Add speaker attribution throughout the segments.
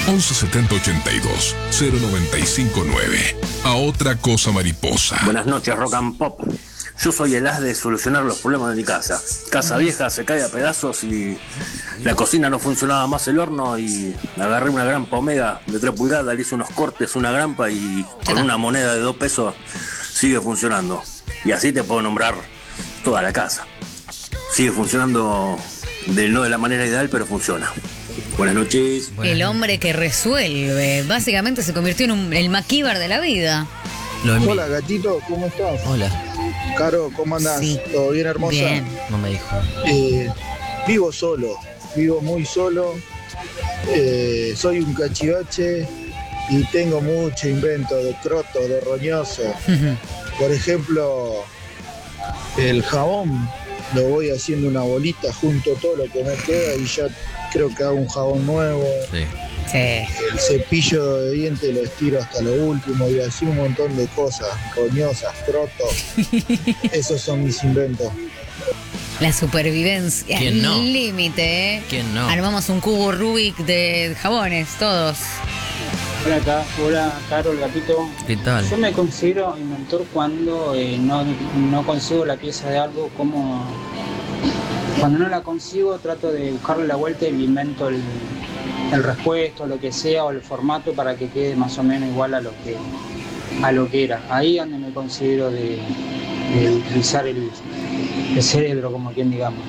Speaker 1: 11 70 82 095 9. A otra cosa mariposa.
Speaker 2: Buenas noches, Rock and Pop. Yo soy el as de solucionar los problemas de mi casa. Casa vieja, se cae a pedazos y la cocina no funcionaba más el horno y agarré una gran pomega de 3 pulgadas, le hice unos cortes, una grampa y con una moneda de 2 pesos sigue funcionando. Y así te puedo nombrar toda la casa. Sigue funcionando no de la manera ideal, pero funciona. Buenas noches.
Speaker 3: El hombre que resuelve. Básicamente se convirtió en el MacGyver de la vida.
Speaker 4: Hola, gatito, ¿cómo estás?
Speaker 5: Hola.
Speaker 4: Caro, ¿cómo andás?
Speaker 3: Sí.
Speaker 4: ¿Todo bien, hermosa?
Speaker 3: Bien.
Speaker 5: No me dijo.
Speaker 4: Vivo solo, vivo muy solo. Soy un cachivache y tengo mucho invento de croto, de roñoso. Por ejemplo, el jabón lo voy haciendo una bolita, junto todo lo que me queda y ya creo que hago un jabón nuevo.
Speaker 5: Sí.
Speaker 3: Sí.
Speaker 4: El cepillo de dientes lo estiro hasta lo último y así un montón de cosas, roñosas, croto. Esos son mis inventos.
Speaker 3: La supervivencia.
Speaker 5: ¿Quién no?
Speaker 3: Límite, ¿eh?
Speaker 5: ¿Quién no?
Speaker 3: Armamos un cubo Rubik de jabones, todos.
Speaker 6: Hola, Caro, el gatito.
Speaker 5: ¿Qué tal?
Speaker 6: Yo me considero inventor cuando no consigo la pieza de algo, cuando no la consigo trato de buscarle la vuelta y le invento el repuesto, lo que sea, o el formato para que quede más o menos igual a lo que era. Ahí es donde me considero de utilizar el cerebro, como quien digamos.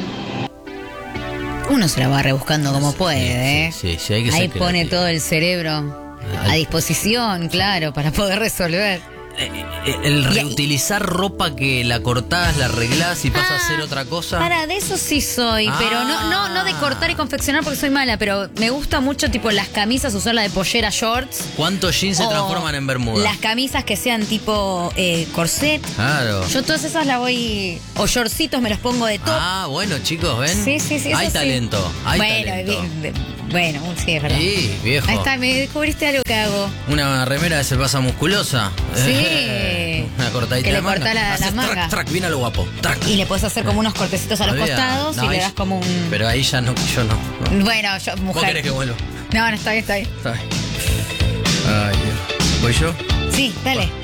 Speaker 3: Uno se la va rebuscando como puede, ¿eh?
Speaker 5: Sí, hay que ser
Speaker 3: Ahí pone
Speaker 5: creativo.
Speaker 3: todo el cerebro a disposición, claro, para poder resolver.
Speaker 5: El reutilizar ropa que la cortás, la arreglás y pasa a hacer otra cosa.
Speaker 3: De eso sí soy, pero no de cortar y confeccionar porque soy mala, pero me gusta mucho tipo las camisas, usarla de pollera, shorts.
Speaker 5: ¿Cuántos jeans se
Speaker 3: o
Speaker 5: transforman en bermuda?
Speaker 3: Las camisas que sean tipo corset.
Speaker 5: Claro.
Speaker 3: Yo todas esas las voy, o shortcitos me los pongo de top.
Speaker 5: Ah, bueno, chicos, ¿ven?
Speaker 3: Sí, eso
Speaker 5: Hay
Speaker 3: sí.
Speaker 5: talento, hay talento.
Speaker 3: Bueno, sí, es verdad.
Speaker 5: Sí, viejo.
Speaker 3: Ahí está, me descubriste algo que hago.
Speaker 5: Una remera que se pasa musculosa.
Speaker 3: Sí.
Speaker 5: Una cortadita
Speaker 3: Que le
Speaker 5: de manga.
Speaker 3: cortá la
Speaker 5: Haces
Speaker 3: manga.
Speaker 5: track, bien a lo guapo. Track.
Speaker 3: Y le puedes hacer como unos cortecitos a los
Speaker 5: Olvida.
Speaker 3: costados
Speaker 5: No,
Speaker 3: y le
Speaker 5: ahí-
Speaker 3: das como un...
Speaker 5: Pero ahí ya no, yo no.
Speaker 3: Bueno, yo, mujer.
Speaker 5: ¿Vos querés que vuelva?
Speaker 3: No, está bien.
Speaker 5: Está bien. Ay, Dios. ¿Voy yo?
Speaker 3: Sí, dale.